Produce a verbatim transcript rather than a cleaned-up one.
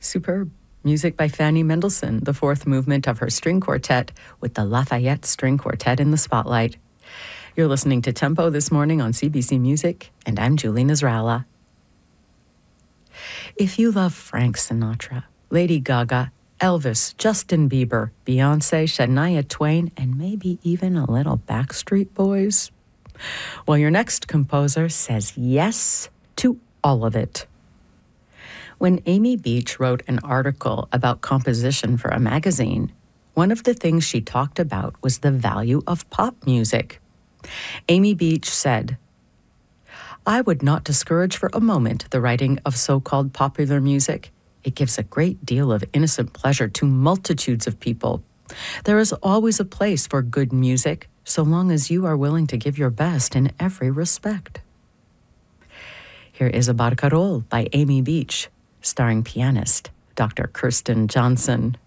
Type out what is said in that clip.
Superb. Music by Fanny Mendelssohn, the fourth movement of her string quartet, with the Lafayette String Quartet in the spotlight. You're listening to Tempo this morning on C B C Music, and I'm Julie Nasrallah. If you love Frank Sinatra, Lady Gaga, Elvis, Justin Bieber, Beyonce, Shania Twain, and maybe even a little Backstreet Boys, well, your next composer says yes to all of it. When Amy Beach wrote an article about composition for a magazine, one of the things she talked about was the value of pop music. Amy Beach said, "I would not discourage for a moment the writing of so-called popular music. It gives a great deal of innocent pleasure to multitudes of people. There is always a place for good music, so long as you are willing to give your best in every respect." Here is a barcarolle by Amy Beach, starring pianist Doctor Kirsten Johnson.